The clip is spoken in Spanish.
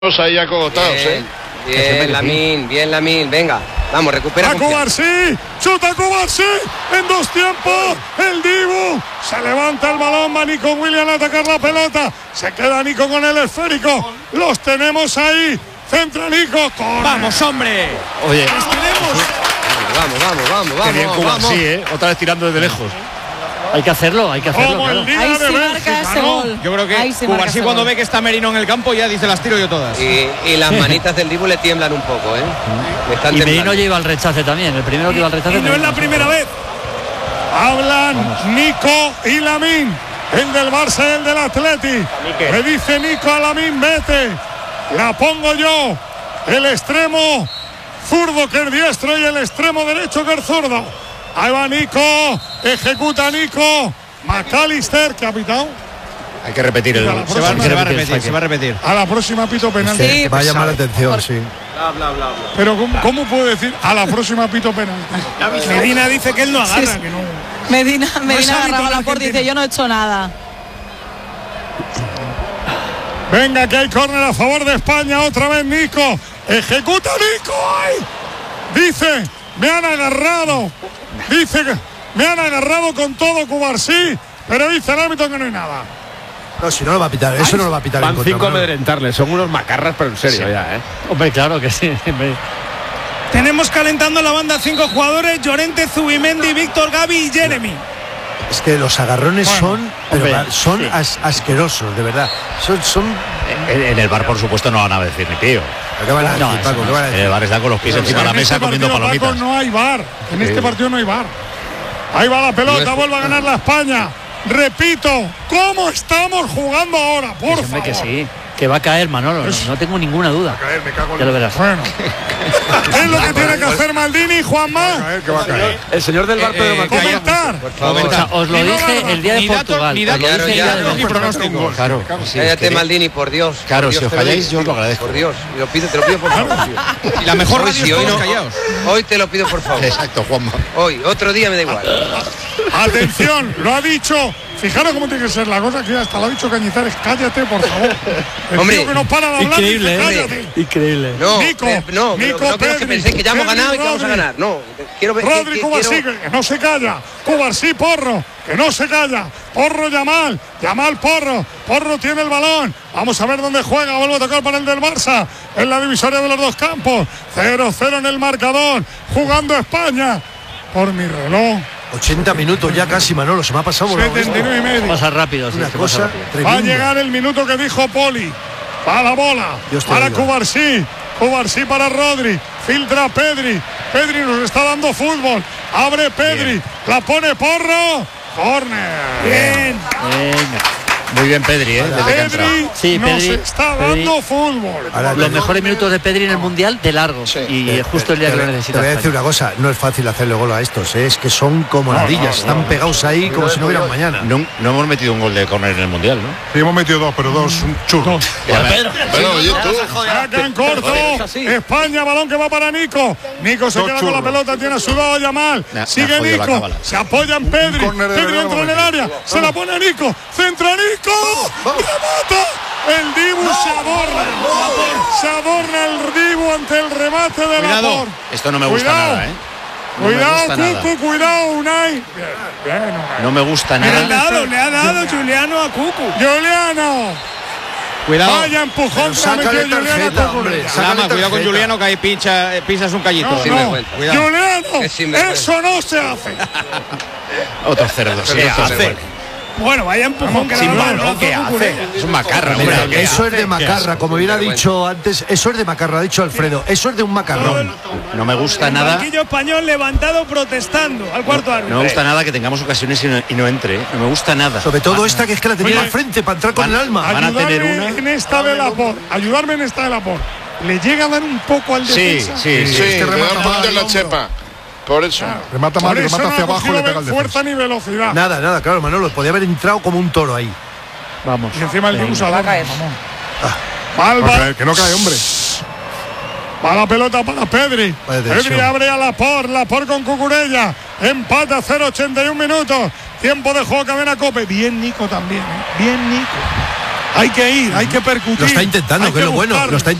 ahí acogotados, Bien, Lamine, venga, vamos, recupera. A Cubarsí, chuta Cubarsí, en dos tiempos, el Dibu, se levanta el balón, va Nico Williams a atacar la pelota, se queda Nico con el esférico, los tenemos ahí, centra Nico, corre. Vamos, hombre. Oye, los tenemos. Vamos. Qué bien Cubarsí, otra vez tirando desde lejos. Hay que hacerlo, Como claro. el día Ahí de se marca Bélgica, ese ¿no? gol. Yo creo que Cubarsí cuando ve que está Merino en el campo ya dice las tiro yo todas. Y las manitas del Dibu le tiemblan un poco, Le están Y temblando. Merino lleva el rechace también, el primero que iba al rechace. Y no es la primera vez. Hablan Nico y Lamine, el del Barça y el del Atleti. Le dice Nico a Lamine, vete, la pongo yo, el extremo zurdo que es diestro y el extremo derecho que es zurdo. Ahí va Nico, ejecuta Nico, McAllister, que ha pitado. Hay que repetir el Se Se va a repetir. A la próxima pito penal. Sí, va a llamar la atención, sí. Pero ¿cómo puedo decir a la próxima pito penal? Medina dice que él no agarra, que no. Medina es agarraba habitual la puerta y dice: Argentina. yo no he hecho nada. Venga, que hay córner a favor de España. Otra vez Nico. Ejecuta Nico. ¡Ay! Dice, me han agarrado. Dice que me han agarrado con todo Cubarsí. Pero dice el árbitro que no hay nada. No, si no lo va a pitar, eso no lo va a pitar. Van en contra, 5 a Manolo. amedrentarle, son unos macarras, pero en serio ya, Hombre, claro que sí. Tenemos calentando la banda 5 jugadores: Llorente, Zubimendi, Víctor, Gavi y Jeremy. Es que los agarrones hombre, son sí. asquerosos, de verdad. Son En el bar, por supuesto, no van a decir ni pío. ¿qué van a decir, No, Paco? ¿Qué van a en decir? el bar está con los pies encima de la En mesa este comiendo partido, palomitas. Paco, no hay VAR. En este partido no hay VAR. Ahí va la pelota, vuelve a ganar la España. Repito, ¿cómo estamos jugando ahora? Por Hombre, favor. que sí. Que va a caer, Manolo, no tengo ninguna duda. Ya lo verás. Bueno, ¿qué es lo que tiene que hacer Maldini, Juanma? El señor del bar, Pedro Martínez. Comentar. Por favor. O sea, os lo Y no dije agarra. el día de Ni datos, Portugal. ni Os lo datos, dije el ya, día de no, ni Portugal. pronósticos. Claro. Cállate, Maldini, por Dios. Claro, Por si Dios os te lo calláis, digo. yo os lo agradezco. Por Dios, te lo pido por favor. Y la mejor Hoy radio sí, es hoy todos no. callados. Hoy te lo pido por favor. Exacto, Juanma. Hoy, otro día me da igual. Atención, lo ha dicho. Fijaros cómo tiene que ser la cosa, que hasta lo ha dicho Cañizares. Cállate, por favor. El Hombre, tío que no para de hablar, increíble, dice, ¿eh? cállate. Increíble. No, Nico, no Nico, quiero que Pedri, penséis que ya hemos Pedri, ganado y que vamos a Rodri. ganar. No, quiero ver. Rodri, Cubarsí, que no se calla. Cubarsí, Porro, que no se calla. Porro, Yamal, Porro. Porro tiene el balón. Vamos a ver dónde juega. Vuelve a tocar para el del Barça. En la divisoria de los dos campos. 0-0 en el marcador. Jugando España. Por mi reloj. 80 minutos ya casi, Manolo, se me ha pasado volando esto. 79 y medio. Pasa rápido, sí, Una se pasa cosa rápido. Va a tremenda. llegar el minuto que dijo Poli. Va la bola. Dios te Para oiga. Cubarsí. Cubarsí para Rodri. Filtra Pedri. Pedri nos está dando fútbol. Abre Pedri. Bien. La pone Porro. Corner. Bien. Venga. Muy bien, Pedri, desde que ha entrado. Pedri Sí, nos Pedri, está Pedri. dando fútbol. Ahora, Los mejores minutos de Pedri en el Mundial de largo. Y justo el día que lo te necesita. voy a decir España. una cosa, no es fácil hacerle gol a estos, es que son como ladillas, están pegados ahí como si no hubieran mañana. No hemos metido un gol de córner en el Mundial, ¿no? Sí, hemos metido dos, pero dos churros. Bueno, oye, tú. Saca en corto. España, balón que va para Nico. Nico se queda con la pelota, tiene a su lado Yamal. Me ha Sigue jodido la Nico. cábala. Se apoya en Pedri. Pedri entra en el área. Se la pone a Nico. Centra Nico. Remata. El Dibu se adorna. Se adorna el Dibu ante el remate de Cuidado. Laporte. Esto no me gusta Cuidado. nada, ¿eh? No me Cuidado, gusta nada. Cucu, cuidado, Unai. Bien, Unai. No me gusta Le ha nada. dado Juliano a Cucu. Juliano. Cuidado. Vaya empujón que ha Sácale metido Juliano tarjeta, a hombre. Cucurella. Sácale Lama, cuidado con tarjeta. Juliano, que ahí pisas un callito. No, Sinvergüenza. Cuidado. Juliano, Es sinvergüenza. eso no se hace. Otro cerdo, sí. Bueno, vaya empujón que le Sin ha dado el balón, brazo ¿qué a hace? Cucurella. Es un macarra, Mira, hombre. eso es de macarra, como bien ha dicho antes, eso es de macarra, ha dicho Alfredo, eso es de un macarrón. No me gusta El nada. banquillo español levantado protestando al cuarto árbitro. No me gusta nada que tengamos ocasiones y no entre. No me gusta nada. Sobre todo esta que es que la tenía Oye, al frente para entrar con el alma. van a tener Ayudarme una. en esta de Laporte. Ayudarme en esta de Laporte. Le llega a dar un poco al Sí, defensa. sí, Sí, sí. que le remata da un poquito en la mal, chepa. Por eso. Remata mal, remata hacia abajo y le pega el fuerza ni velocidad. Nada, claro, Manolo, podía haber entrado como un toro ahí. Vamos. Y encima el Dibu se adorna, caer. mamón. Va que no cae, hombre. Va la pelota para Pedri. Vaya Pedri tensión. abre a Laporte con Cucurella. Empata 0-81 minutos. Tiempo de juego que ven a Cope. Bien Nico también, ¿eh? Bien Nico. Hay que ir, hay que percutir. Lo está intentando, hay que es lo bueno. buscar. Lo está